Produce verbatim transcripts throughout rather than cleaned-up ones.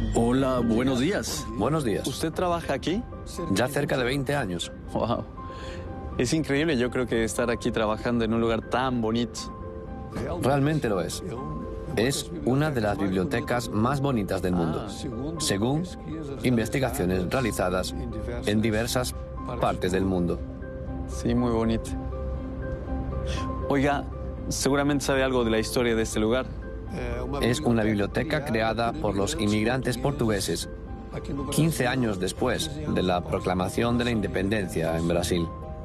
Hola, buenos días. Buenos días. ¿Usted trabaja aquí? Ya cerca de veinte años. Wow. Es increíble, yo creo que estar aquí trabajando en un lugar tan bonito. Realmente lo es. Es una de las bibliotecas más bonitas del mundo, según investigaciones realizadas en diversas partes del mundo. Sí, muy bonito. Oiga, seguramente sabe algo de la historia de este lugar. Es una biblioteca creada por los inmigrantes portugueses quince años después de la proclamación de la independencia en Brasil.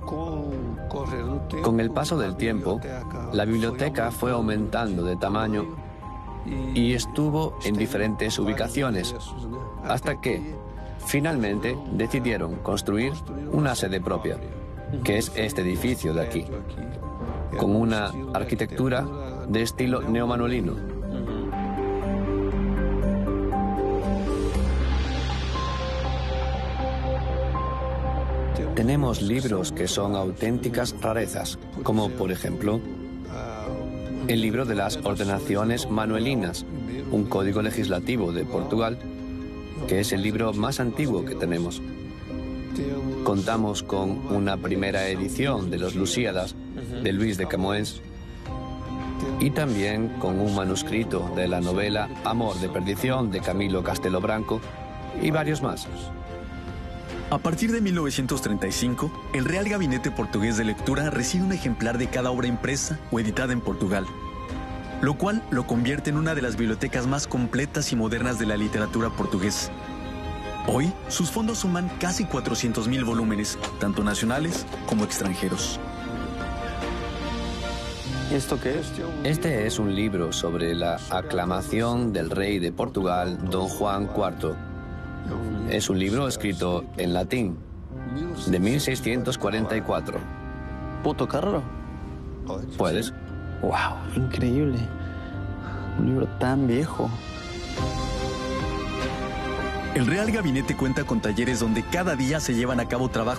Con el paso del tiempo, la biblioteca fue aumentando de tamaño y estuvo en diferentes ubicaciones, hasta que finalmente decidieron construir una sede propia, que es este edificio de aquí, con una arquitectura de estilo neomanolino. Tenemos libros que son auténticas rarezas, como por ejemplo el libro de las ordenaciones manuelinas, un código legislativo de Portugal, que es el libro más antiguo que tenemos. Contamos con una primera edición de los Lusíadas de Luis de Camões y también con un manuscrito de la novela Amor de perdición de Camilo Castelo Branco y varios más. A partir de mil novecientos treinta y cinco, el Real Gabinete Portugués de Lectura recibe un ejemplar de cada obra impresa o editada en Portugal, lo cual lo convierte en una de las bibliotecas más completas y modernas de la literatura portuguesa. Hoy, sus fondos suman casi cuatrocientos mil volúmenes, tanto nacionales como extranjeros. ¿Y esto qué es? Este es un libro sobre la aclamación del rey de Portugal, Don Juan cuarto. Es un libro escrito en latín, de mil seiscientos cuarenta y cuatro. ¿Puedo tocarlo? ¿Puedes? ¡Wow! Increíble. Un libro tan viejo. El Real Gabinete cuenta con talleres donde cada día se llevan a cabo trabajos